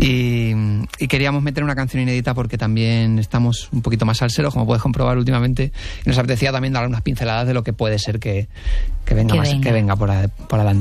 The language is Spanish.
Y queríamos meter una canción inédita porque también estamos un poquito más salseros, como puedes comprobar últimamente, y nos apetecía también dar unas pinceladas de lo que puede ser que venga por adelante.